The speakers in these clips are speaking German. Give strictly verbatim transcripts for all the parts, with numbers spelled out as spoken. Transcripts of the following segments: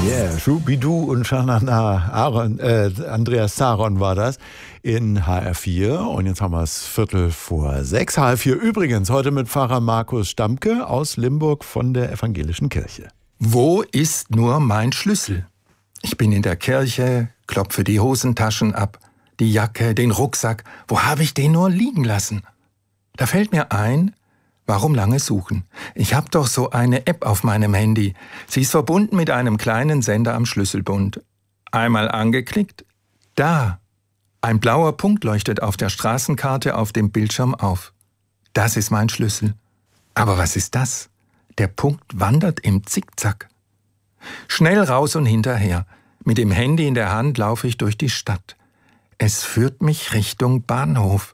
Yeah, Schubidu und Shanana Aaron, äh, Andreas Zaron war das in H R vier. Und jetzt haben wir es Viertel vor sechs. H R vier übrigens heute mit Pfarrer Markus Stamke aus Limburg von der Evangelischen Kirche. Wo ist nur mein Schlüssel? Ich bin in der Kirche, klopfe die Hosentaschen ab, die Jacke, den Rucksack. Wo habe ich den nur liegen lassen? Da fällt mir ein, warum lange suchen? Ich habe doch so eine App auf meinem Handy. Sie ist verbunden mit einem kleinen Sender am Schlüsselbund. Einmal angeklickt, da. Ein blauer Punkt leuchtet auf der Straßenkarte auf dem Bildschirm auf. Das ist mein Schlüssel. Aber was ist das? Der Punkt wandert im Zickzack. Schnell raus und hinterher. Mit dem Handy in der Hand laufe ich durch die Stadt. Es führt mich Richtung Bahnhof.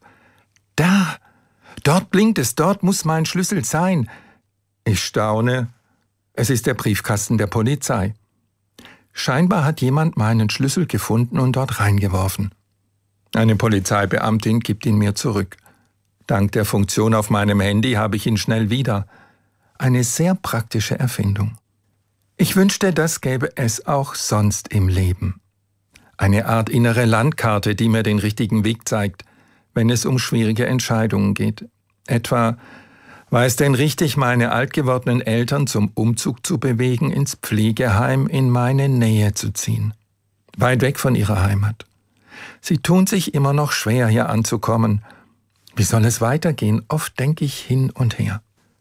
Da! Dort blinkt es, dort muss mein Schlüssel sein. Ich staune. Es ist der Briefkasten der Polizei. Scheinbar hat jemand meinen Schlüssel gefunden und dort reingeworfen. Eine Polizeibeamtin gibt ihn mir zurück. Dank der Funktion auf meinem Handy habe ich ihn schnell wieder. Eine sehr praktische Erfindung. Ich wünschte, das gäbe es auch sonst im Leben. Eine Art innere Landkarte, die mir den richtigen Weg zeigt, wenn es um schwierige Entscheidungen geht. Etwa, war es denn richtig, meine alt gewordenen Eltern zum Umzug zu bewegen, ins Pflegeheim in meine Nähe zu ziehen? Weit weg von ihrer Heimat. Sie tun sich immer noch schwer, hier anzukommen. Wie soll es weitergehen? Oft denke ich hin und her.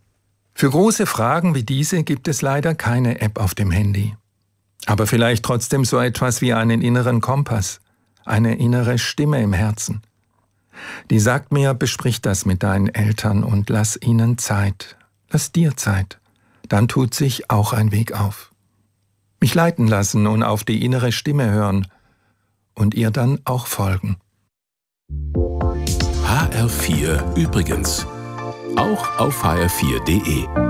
Für große Fragen wie diese gibt es leider keine App auf dem Handy. Aber vielleicht trotzdem so etwas wie einen inneren Kompass, eine innere Stimme im Herzen. Die sagt mir, besprich das mit deinen Eltern und lass ihnen Zeit. Lass dir Zeit. Dann tut sich auch ein Weg auf. Mich leiten lassen und auf die innere Stimme hören und ihr dann auch folgen. H R vier übrigens. Auch auf h r vier punkt de.